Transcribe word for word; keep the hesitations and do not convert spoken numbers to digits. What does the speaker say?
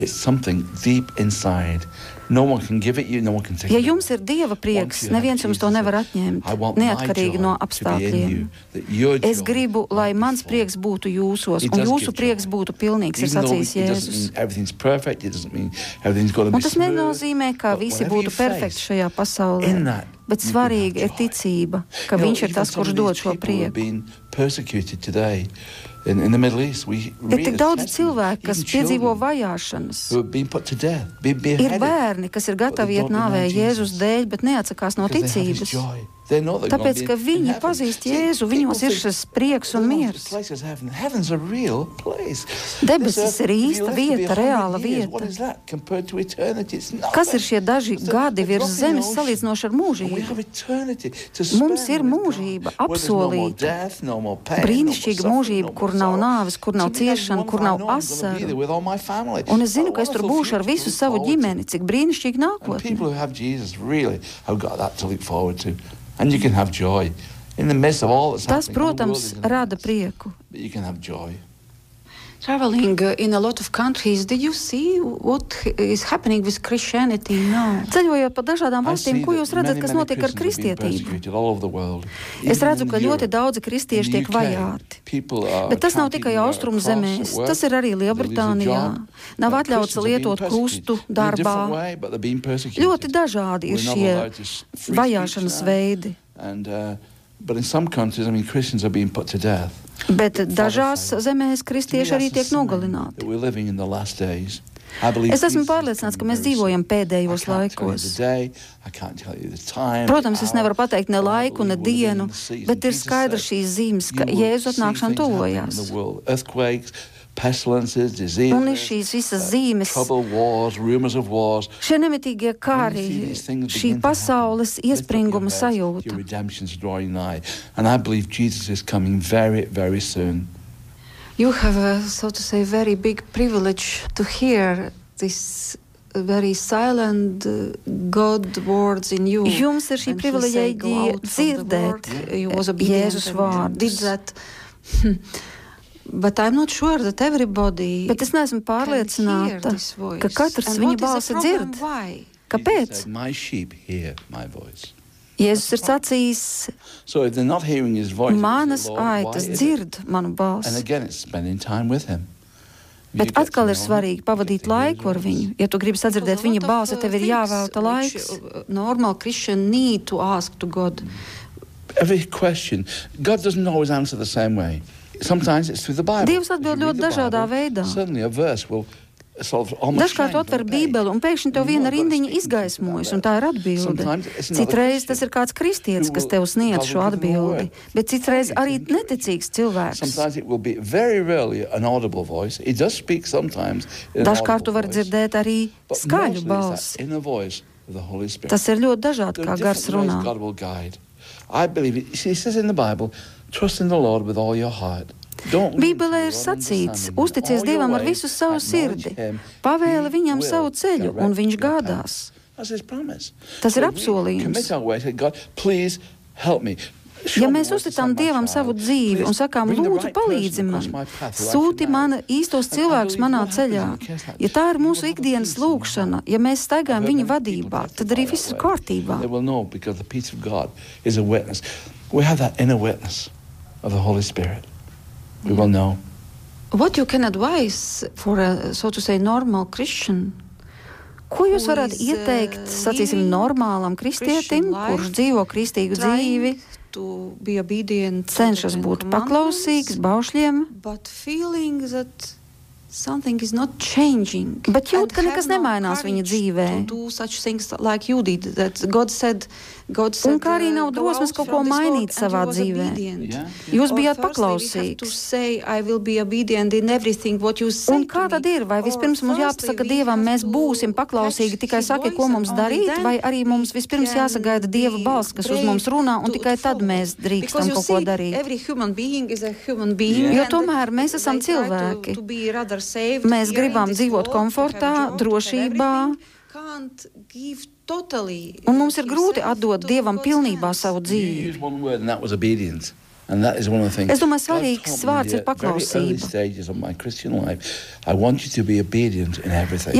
It's something deep inside. No one can give it you, no one can take Ja it. jums ir Dieva prieks, neviens jums to nevar atņemt, neatkarīgi no apstākļiem. Es gribu, lai mans prieks būtu jūsos, un jūsu prieks būtu pilnīgs, ir sacījis Jēzus. Un tas nenozīmē, ka visi būtu perfekti šajā pasaulē, bet svarīga ir ticība, ka Viņš ir tas, kurš dod šo prieku. In, in the Middle East, we ir tik daudz cilvēku, kas piedzīvo vajāšanas. Ir bērni, kas ir gatavi iet nāvē Jēzus dēļ, bet neatsakās no ticības. Tāpēc, ka viņi pazīst Jēzu, viņos ir šis prieks un miers. Debesis ir īsta vieta, reāla vieta. Kas ir šie daži gadi virs zemes salīdzinoši ar mūžību? Mums ir mūžība apsolīta. Brīnišķīga mūžība, kur nav nāves, kur nav ciešana, kur nav asaru. Un es zinu, ka es tur būšu ar visu savu ģimeni, cik brīnišķīgi nākotne. And you can have joy in the midst of all that's Tas, happening. protams, rada prieku. But you can have joy. Traveling uh, in a lot of countries, did you see what is happening with Christianity now? Ceļojot pa dažādām valstīm, ko jūs redzat, kas notiek ar kristietību? Es redzu, ka ļoti daudzi kristieši tiek vajāti. Bet tas nav tikai austrumu zemēs, tas ir arī Lielbritānijā. Nav atļauts lietot krustu darbā. Ļoti dažādi ir šie vajāšanas veidi. But in some countries, I mean, Christians are being put to death. Bet dažās zemēs kristieši arī tiek nogalināti. Es esmu pārliecināts, ka mēs dzīvojam pēdējos laikos. Protams, es nevaru pateikt ne laiku, ne dienu, bet ir skaidrs šīs zīmes, ka Jēzus atnākšana tuvojās. Un ir šīs visas zīmes, šie nemitīgie kāri, šī pasaules iespringuma sajūta. You have a, so to say, very big privilege to hear this very silent uh, God words in you. Jums ir šī privileģija dzirdēt Jēzus vārdus. But I'm not sure that everybody Bet es neesmu pārliecināta, ka katrs viņa balsi dzird. Kāpēc? Jēzus ir sacījis, manas aitas dzird manu balsi. Bet atkal ir svarīgi pavadīt laiku ar viņu. Ja tu gribi sadzirdēt viņa balsi, tev ir jāvēlta laiks. Normal Christian need to ask to God. Every question, God doesn't always answer the same way. Sometimes it's through the Bible. Dievs atbild ļoti dažādā veidā. Dažkārt atver Bībeli un pēkšņi tev viena rindiņa izgaismojas, un tā ir atbilde. Citreiz tas ir kāds kristietis, kas tev sniedz šo atbildi, bet citreiz arī neticīgs cilvēks. Dažkārt tu vari dzirdēt arī skaļu balsi. Tas ir ļoti dažādi, kā gars runā. I believe it. He says in the Bible, trust in the Lord with all your heart. Bībelē ir sacīts, uzticies Dievam ar visu savu sirdi, pavēli viņam savu ceļu, un viņš gādās. Tas ir apsolījums. Ja mēs uzticām Dievam savu dzīvi un sakām, lūdzu, palīdzi man, sūti man īstos cilvēkus manā ceļā, ja tā ir mūsu ikdienas lūgšana, ja mēs staigājam viņa vadībā, tad arī viss ir kārtībā. What you can advise for a, so to say, normal Christian? Ko jūs varat ieteikt, sacīsim, normālam kristietim, kurš dzīvo kristīgu dzīvi, cenšas būt paklausīgs baušļiem, bet jūt, ka nekas nemainās viņa dzīvē. Un kā arī nav drosmes kaut ko mainīt savā dzīvē. Jūs bijāt paklausīgs. Un kā tad ir? Vai vispirms mums jāpasaka Dievam, mēs būsim paklausīgi, tikai saki, ko mums darīt, vai arī mums vispirms jāsagaida Dieva balss, kas uz mums runā, un tikai tad mēs drīkstam kaut ko darīt? Jo tomēr mēs esam cilvēki. Mēs gribam dzīvot komfortā, drošībā, un mums ir grūti atdot Dievam pilnībā savu dzīvi. Es domāju, svarīgs vārds ir paklausība.